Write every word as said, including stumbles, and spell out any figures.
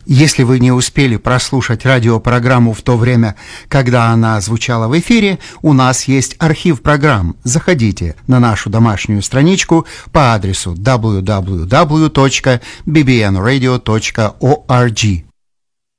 Если вы не успели прослушать радиопрограмму в то время, когда она звучала в эфире, у нас есть архив программ. Заходите на нашу домашнюю страничку по адресу дабл ю дабл ю дабл ю точка би би эн радио точка орг.